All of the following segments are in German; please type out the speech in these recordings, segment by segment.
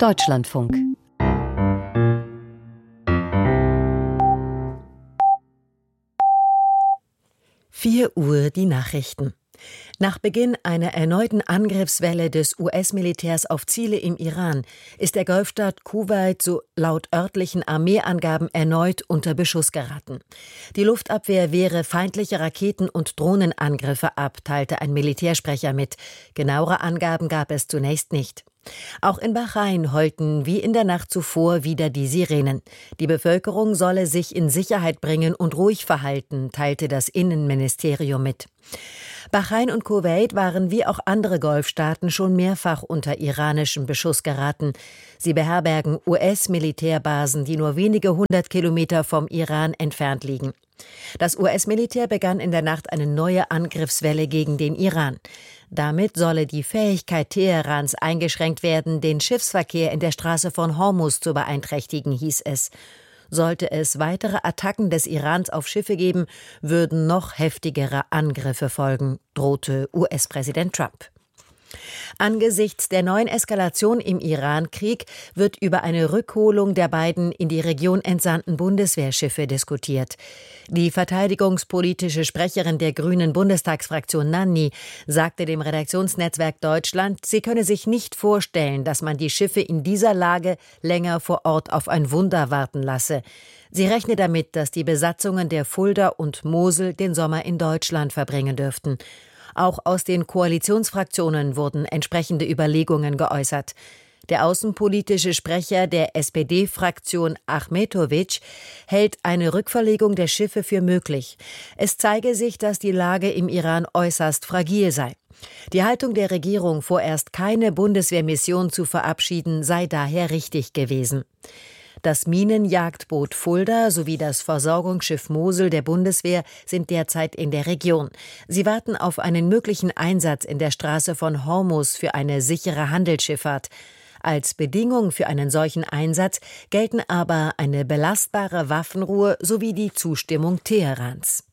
Deutschlandfunk. Uhr die Nachrichten. Nach Beginn einer erneuten Angriffswelle des US-Militärs auf Ziele im Iran ist der Golfstaat Kuwait so laut örtlichen Armeeangaben erneut unter Beschuss geraten. Die Luftabwehr wehre feindliche Raketen- und Drohnenangriffe ab, teilte ein Militärsprecher mit. Genauere Angaben gab es zunächst nicht. Auch in Bahrain heulten wie in der Nacht zuvor wieder die Sirenen. Die Bevölkerung solle sich in Sicherheit bringen und ruhig verhalten, teilte das Innenministerium mit. Bahrain und Kuwait waren wie auch andere Golfstaaten schon mehrfach unter iranischem Beschuss geraten. Sie beherbergen US-Militärbasen, die nur wenige 100 Kilometer vom Iran entfernt liegen. Das US-Militär begann in der Nacht eine neue Angriffswelle gegen den Iran. Damit solle die Fähigkeit Teherans eingeschränkt werden, den Schiffsverkehr in der Straße von Hormuz zu beeinträchtigen, hieß es. Sollte es weitere Attacken des Irans auf Schiffe geben, würden noch heftigere Angriffe folgen, drohte US-Präsident Trump. Angesichts der neuen Eskalation im Iran-Krieg wird über eine Rückholung der beiden in die Region entsandten Bundeswehrschiffe diskutiert. Die verteidigungspolitische Sprecherin der Grünen Bundestagsfraktion Nanni sagte dem Redaktionsnetzwerk Deutschland, sie könne sich nicht vorstellen, dass man die Schiffe in dieser Lage länger vor Ort auf ein Wunder warten lasse. Sie rechne damit, dass die Besatzungen der Fulda und Mosel den Sommer in Deutschland verbringen dürften. Auch aus den Koalitionsfraktionen wurden entsprechende Überlegungen geäußert. Der außenpolitische Sprecher der SPD-Fraktion Achmetovic hält eine Rückverlegung der Schiffe für möglich. Es zeige sich, dass die Lage im Iran äußerst fragil sei. Die Haltung der Regierung, vorerst keine Bundeswehrmission zu verabschieden, sei daher richtig gewesen. Das Minenjagdboot Fulda sowie das Versorgungsschiff Mosel der Bundeswehr sind derzeit in der Region. Sie warten auf einen möglichen Einsatz in der Straße von Hormuz für eine sichere Handelsschifffahrt. Als Bedingung für einen solchen Einsatz gelten aber eine belastbare Waffenruhe sowie die Zustimmung Teherans.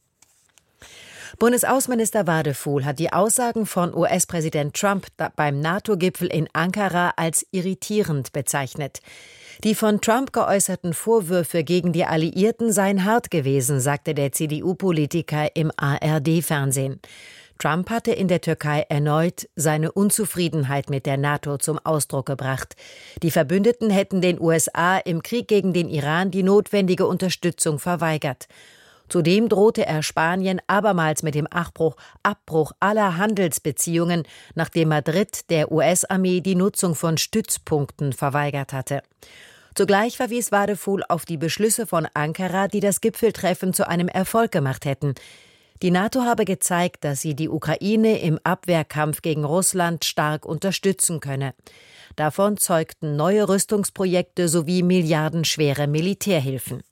Bundesaußenminister Wadefuhl hat die Aussagen von US-Präsident Trump beim NATO-Gipfel in Ankara als irritierend bezeichnet. Die von Trump geäußerten Vorwürfe gegen die Alliierten seien hart gewesen, sagte der CDU-Politiker im ARD-Fernsehen. Trump hatte in der Türkei erneut seine Unzufriedenheit mit der NATO zum Ausdruck gebracht. Die Verbündeten hätten den USA im Krieg gegen den Iran die notwendige Unterstützung verweigert. Zudem drohte er Spanien abermals mit dem Abbruch aller Handelsbeziehungen, nachdem Madrid der US-Armee die Nutzung von Stützpunkten verweigert hatte. Zugleich verwies Wadefuhl auf die Beschlüsse von Ankara, die das Gipfeltreffen zu einem Erfolg gemacht hätten. Die NATO habe gezeigt, dass sie die Ukraine im Abwehrkampf gegen Russland stark unterstützen könne. Davon zeugten neue Rüstungsprojekte sowie milliardenschwere Militärhilfen.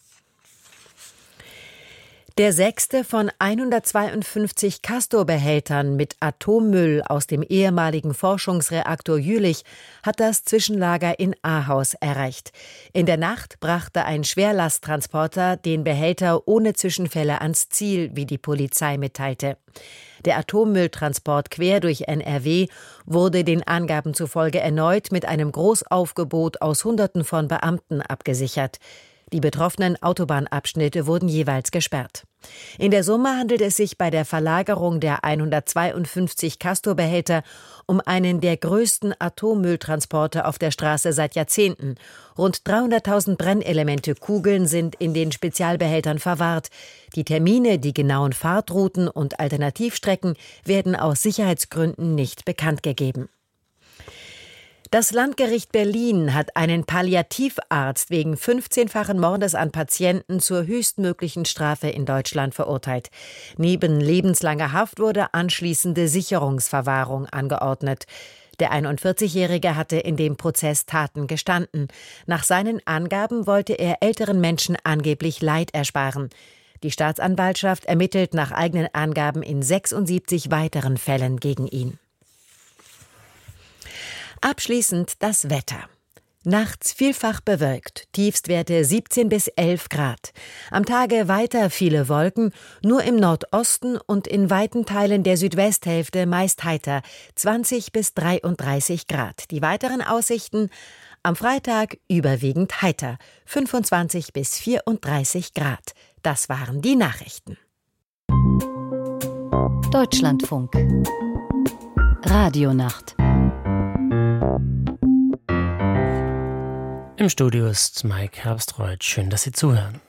Der 6. von 152 Castor-Behältern mit Atommüll aus dem ehemaligen Forschungsreaktor Jülich hat das Zwischenlager in Ahaus erreicht. In der Nacht brachte ein Schwerlasttransporter den Behälter ohne Zwischenfälle ans Ziel, wie die Polizei mitteilte. Der Atommülltransport quer durch NRW wurde den Angaben zufolge erneut mit einem Großaufgebot aus Hunderten von Beamten abgesichert. Die betroffenen Autobahnabschnitte wurden jeweils gesperrt. In der Summe handelt es sich bei der Verlagerung der 152 Castor-Behälter um einen der größten Atommülltransporte auf der Straße seit Jahrzehnten. Rund 300.000 Brennelemente-Kugeln sind in den Spezialbehältern verwahrt. Die Termine, die genauen Fahrtrouten und Alternativstrecken werden aus Sicherheitsgründen nicht bekannt gegeben. Das Landgericht Berlin hat einen Palliativarzt wegen 15-fachen Mordes an Patienten zur höchstmöglichen Strafe in Deutschland verurteilt. Neben lebenslanger Haft wurde anschließende Sicherungsverwahrung angeordnet. Der 41-Jährige hatte in dem Prozess Taten gestanden. Nach seinen Angaben wollte er älteren Menschen angeblich Leid ersparen. Die Staatsanwaltschaft ermittelt nach eigenen Angaben in 76 weiteren Fällen gegen ihn. Abschließend das Wetter. Nachts vielfach bewölkt, Tiefstwerte 17 bis 11 Grad. Am Tage weiter viele Wolken, nur im Nordosten und in weiten Teilen der Südwesthälfte meist heiter, 20 bis 33 Grad. Die weiteren Aussichten: am Freitag überwiegend heiter, 25 bis 34 Grad. Das waren die Nachrichten. Deutschlandfunk Radionacht. Im Studio ist Mike Herbstreuth. Schön, dass Sie zuhören.